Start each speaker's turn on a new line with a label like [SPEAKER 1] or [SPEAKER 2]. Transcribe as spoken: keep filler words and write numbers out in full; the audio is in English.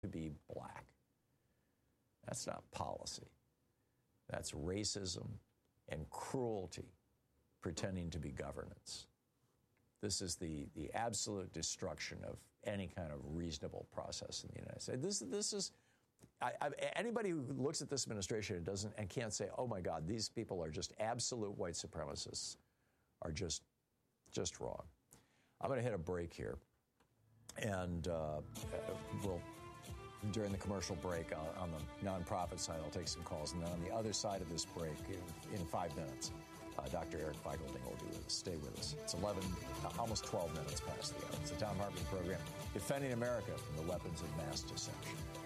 [SPEAKER 1] to be black. That's not policy. That's racism and cruelty pretending to be governance. This is the, the absolute destruction of any kind of reasonable process in the United States. This, this is, I, I, anybody who looks at this administration and doesn't and can't say, oh my God, these people are just absolute white supremacists, are just, just wrong. I'm going to hit a break here, and uh, we'll, during the commercial break on, on the nonprofit side, I'll take some calls, and then on the other side of this break, in, in five minutes, Uh, Doctor Eric Feigelding will be with us. Stay with us. It's eleven, uh, almost twelve minutes past the hour. It's the Thom Hartmann program, defending America from the weapons of mass deception.